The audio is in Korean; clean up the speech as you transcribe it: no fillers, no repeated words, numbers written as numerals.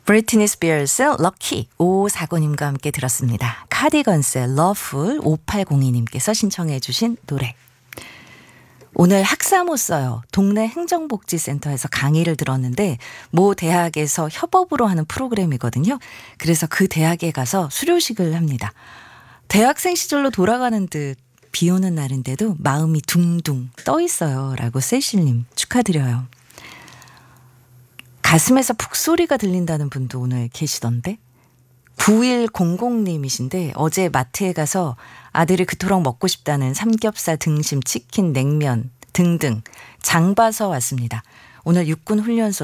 브리트니 스피어스의 럭키 5549님과 함께 들었습니다. 카디건스의 러풀 5802님께서 신청해 주신 노래. 오늘 학사모써요. 동네 행정복지센터에서 강의를 들었는데 모 대학에서 협업으로 하는 프로그램이거든요. 그래서 그 대학에 가서 수료식을 합니다. 대학생 시절로 돌아가는 듯 비 오는 날인데도 마음이 둥둥 떠 있어요. 라고 세실님 축하드려요. 가슴에서 북소리가 들린다는 분도 오늘 계시던데 9100님이신데 어제 마트에 가서 아들이 그토록 먹고 싶다는 삼겹살, 등심, 치킨, 냉면 등등 장 봐서 왔습니다. 오늘 육군 훈련소